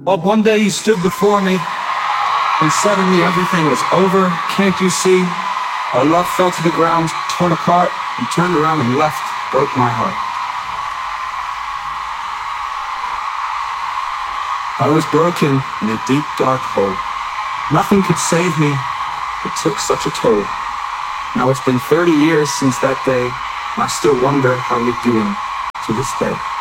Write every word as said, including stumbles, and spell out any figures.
But one day you stood before me, and suddenly everything was over. Can't you see? Our love fell to the ground, torn apart. You turned around and left, broke my heart. I was broken in a deep, dark hole. Nothing could save me. It took such a toll. Now it's been thirty years since that day. I still wonder how you're doing to this day.